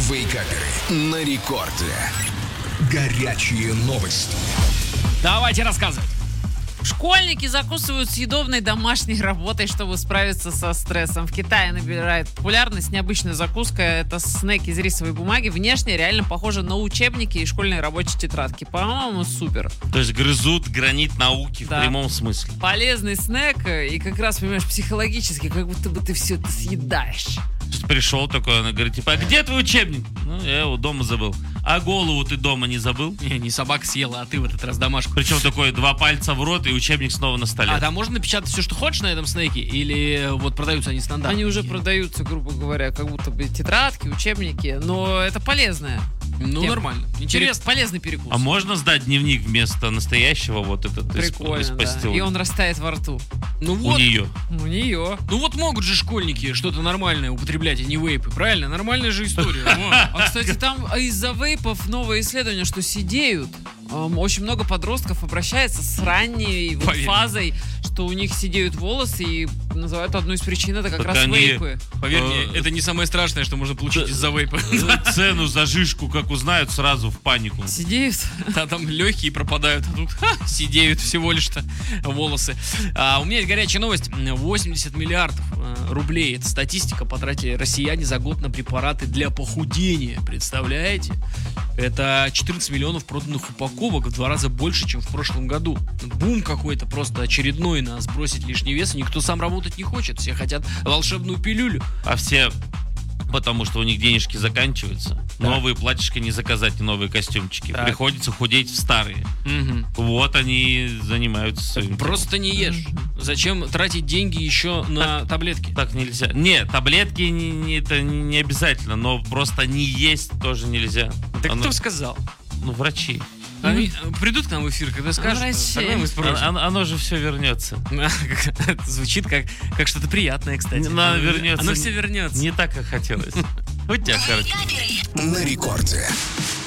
Вейкаперы на рекорде. Горячие новости. Давайте рассказывать. Школьники закусывают съедобной домашней работой, чтобы справиться со стрессом. В Китае набирает популярность необычная закуска. Это снэк из рисовой бумаги. Внешне реально похоже на учебники и школьные рабочие тетрадки. По-моему, супер. То есть грызут гранит науки Да. в прямом смысле. Полезный снэк и как раз, понимаешь, психологически, как будто бы ты все это съедаешь. То есть пришел такой, он говорит, типа, а где твой учебник? Ну, я его дома забыл. А голову ты дома не забыл? Не собака съела, а ты в этот раз домашку. Причем такой 2 пальца в рот и учебник снова на столе. А там можно напечатать все, что хочешь на этом снеке? Или вот продаются они стандартно? Они уже продаются, грубо говоря, как будто бы тетрадки, учебники, но это полезное. Ну, Тем. нормально. Интересно. Полезный перекус. А можно сдать дневник вместо настоящего вот этот Прикольно, из да. пастилы? И он растает во рту. Ну У вот. нее. У нее. Ну вот могут же школьники что-то нормальное употреблять, а не вейпы. Правильно? Нормальная же история. А, кстати, там из-за вейпов новое исследование, что сидеют. Очень много подростков обращается с ранней вот Поверь. фазой, что у них сидеют волосы, и называют одну из причин это как Так раз они- вейпы. Поверь мне, это не самое страшное, что можно получить из-за вейпа. Цену за жишку, как узнают, сразу в панику. Сидеют. Да, там легкие пропадают, а тут сидеют всего лишь-то волосы. У меня есть горячая новость. 80 миллиардов рублей, это статистика, потратили россияне за год на препараты для похудения. Представляете? Это 14 миллионов проданных упаковок, в 2 раза больше, чем в прошлом году. Бум какой-то просто очередной на сбросить лишний вес. И никто сам работать не хочет. Все хотят волшебную пилюлю. А все, потому что у них денежки заканчиваются. Да. Новые платьишко не заказать и новые костюмчики. Так. Приходится худеть в старые. Мгм. Вот они занимаются своим делом. Просто не ешь. Зачем тратить деньги еще на таблетки? Так нельзя. Нет, таблетки это не обязательно, но просто не есть тоже нельзя. Так Оно- кто сказал? Ну, врачи. Они придут к нам в эфир, когда скажут, Врачи. тогда мы спросим. Оно же все вернется. Это звучит как что-то приятное, кстати. Оно вернется. Оно все вернется. Не так, как хотелось. Вот тебя, короче. На рекорде.